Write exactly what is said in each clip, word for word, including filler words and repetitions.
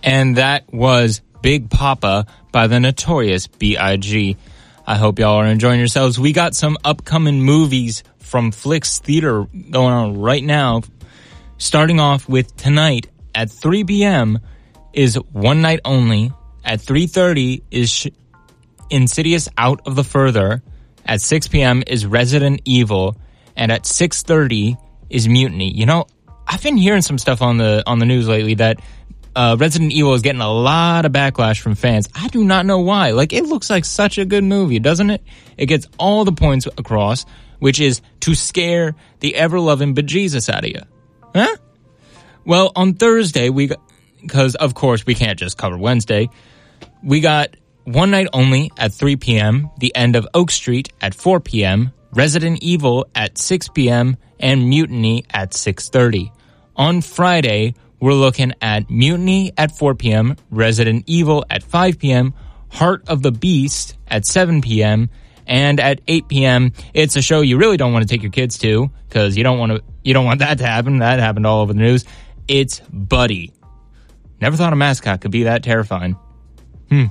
And that was Big Papa by the Notorious B I G I hope y'all are enjoying yourselves. We got some upcoming movies from Flix Theater going on right now. Starting off with tonight at three p.m. is One Night Only. At three thirty is Sh- Insidious Out of the Further. At six p.m. is Resident Evil. And at six thirty is Mutiny. You know, I've been hearing some stuff on the on the news lately that Uh, Resident Evil is getting a lot of backlash from fans. I do not know why. Like, it looks like such a good movie, doesn't it? It gets all the points across, which is to scare the ever-loving bejesus out of you. Huh? Well, on Thursday, we got, because, of course, we can't just cover Wednesday, we got One Night Only at three p.m., The End of Oak Street at four p.m., Resident Evil at six p.m., and Mutiny at six thirty. On Friday, we're looking at Mutiny at four p.m., Resident Evil at five p.m., Heart of the Beast at seven p.m., and at eight p.m., it's a show you really don't want to take your kids to because you don't want to. You don't want that to happen. That happened all over the news. It's Buddy. Never thought a mascot could be that terrifying. Hmm.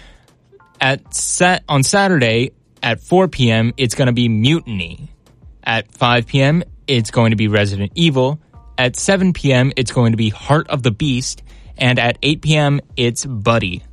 At sat on Saturday at four p.m., it's going to be Mutiny. At five p.m., it's going to be Resident Evil. At seven p.m., it's going to be Heart of the Beast. And at eight p.m., it's Buddy.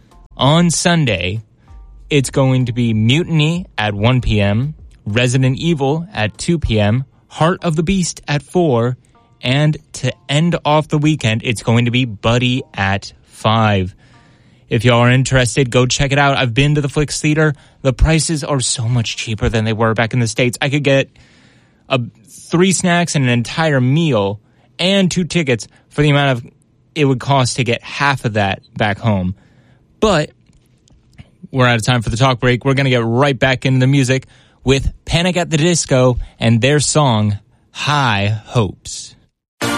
On Sunday, it's going to be Mutiny at one p.m., Resident Evil at two p.m., Heart of the Beast at four, and to end off the weekend, it's going to be Buddy at five. If y'all are interested, go check it out. I've been to the Flix Theater. The prices are so much cheaper than they were back in the States. I could get a three snacks and an entire meal and two tickets for the amount of it would cost to get half of that back home. But we're out of time for the talk break. We're going to get right back into the music with Panic at the Disco and their song, High Hopes.